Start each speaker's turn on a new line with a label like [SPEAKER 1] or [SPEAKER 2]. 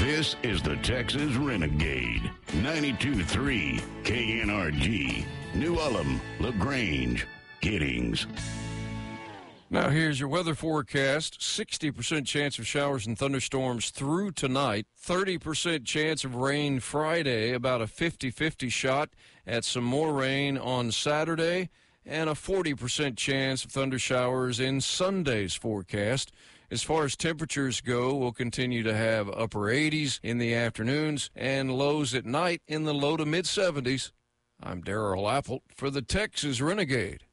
[SPEAKER 1] This is the Texas Renegade. 92.3 KNRG. New Ulm, LaGrange, Giddings.
[SPEAKER 2] Now here's your weather forecast. 60% chance of showers and thunderstorms through tonight. 30% chance of rain Friday, about a 50-50 shot at some more rain on Saturday, and a 40% chance of thunder showers in Sunday's forecast. As far as temperatures go, we'll continue to have upper 80s in the afternoons and lows at night in the low to mid 70s. I'm Darrell Apple for the Texas Renegade.